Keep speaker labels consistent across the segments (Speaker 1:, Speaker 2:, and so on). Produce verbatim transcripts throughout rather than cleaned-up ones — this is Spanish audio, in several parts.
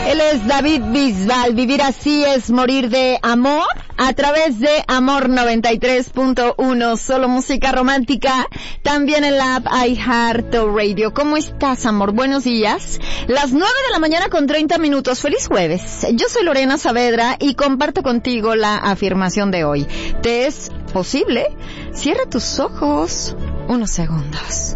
Speaker 1: Él es David Bisbal. Vivir así es morir de amor, a través de Amor noventa y tres punto uno, solo música romántica, también en la app iHeartRadio. ¿Cómo estás, amor? Buenos días. Las nueve de la mañana con treinta minutos. Feliz jueves. Yo soy Lorena Saavedra y comparto contigo la afirmación de hoy. ¿Te es posible? Cierra tus ojos unos segundos.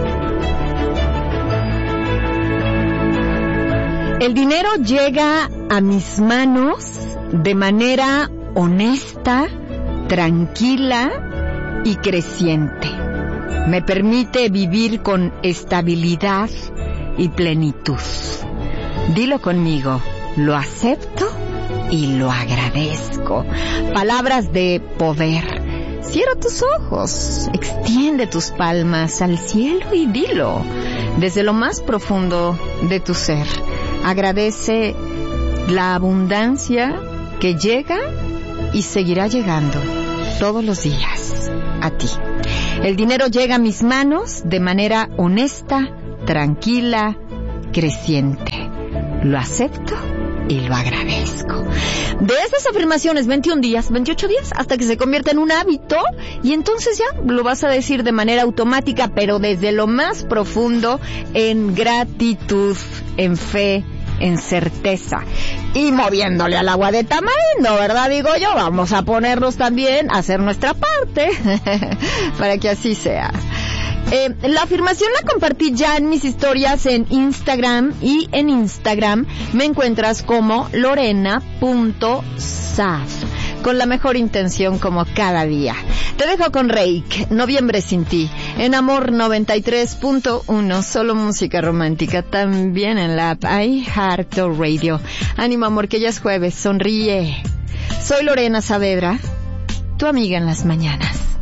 Speaker 1: El dinero llega a mis manos de manera honesta, tranquila y creciente. Me permite vivir con estabilidad y plenitud. Dilo conmigo, lo acepto y lo agradezco. Palabras de poder. Cierra tus ojos, extiende tus palmas al cielo y dilo desde lo más profundo de tu ser. Agradece la abundancia que llega y seguirá llegando todos los días a ti. El dinero llega a mis manos de manera honesta, tranquila, creciente. Lo acepto y lo agradezco. De esas afirmaciones, veintiún días, veintiocho días, hasta que se convierta en un hábito, y entonces ya lo vas a decir de manera automática, pero desde lo más profundo, en gratitud, en fe, en certeza, y moviéndole al agua de tamarindo, ¿verdad? Digo yo, vamos a ponernos también a hacer nuestra parte para que así sea. Eh, la afirmación la compartí ya en mis historias en Instagram, y en Instagram me encuentras como lorena punto sav, con la mejor intención como cada día. Te dejo con Reik, Noviembre sin ti, en Amor noventa y tres punto uno, solo música romántica, también en la app iHeartRadio. Ánimo, amor, que ya es jueves, sonríe. Soy Lorena Saavedra, tu amiga en las mañanas.